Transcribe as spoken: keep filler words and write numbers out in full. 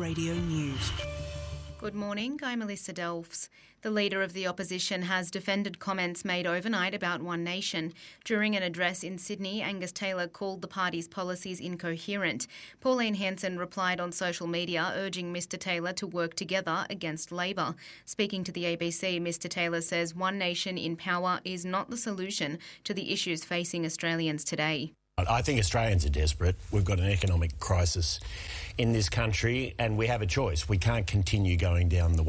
Radio News. Good morning, I'm Melissa Delfs. The Leader of the Opposition has defended comments made overnight about One Nation. During an address in Sydney, Angus Taylor called the party's policies incoherent. Pauline Hanson replied on social media, urging Mr Taylor to work together against Labor. Speaking to the A B C, Mr Taylor says One Nation in power is not the solution to the issues facing Australians today. I think Australians are desperate. We've got an economic crisis in this country and we have a choice. We can't continue going down the